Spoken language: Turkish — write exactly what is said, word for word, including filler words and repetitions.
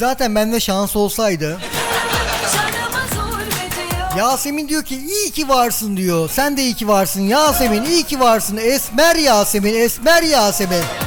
Zaten bende şans olsaydı. Yasemin diyor ki iyi ki varsın diyor. Sen de iyi ki varsın Yasemin, iyi ki varsın. Esmer Yasemin, Esmer Yasemin.